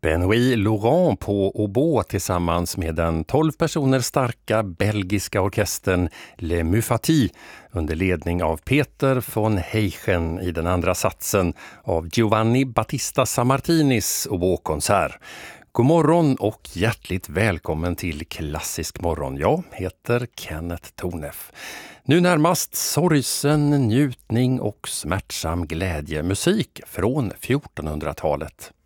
Benoît Laurent på oboe tillsammans med den 12 personer starka belgiska orkestern Les Mufati under ledning av Peter von Heichen i den andra satsen av Giovanni Battista Sammartinis oboekonsert. God morgon och hjärtligt välkommen till Klassisk morgon. Jag heter Kenneth Tornef. Nu närmast sorgsen, njutning och smärtsam glädje. Musik från 1400-talet.